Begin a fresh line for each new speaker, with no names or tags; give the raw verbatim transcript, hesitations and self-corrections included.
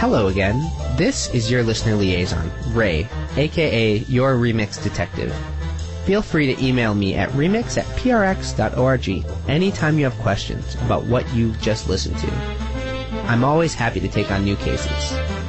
Hello again. This is your listener liaison, Ray, aka your Remix Detective. Feel free to email me at remix at prx dot org anytime you have questions about what you've just listened to. I'm always happy to take on new cases.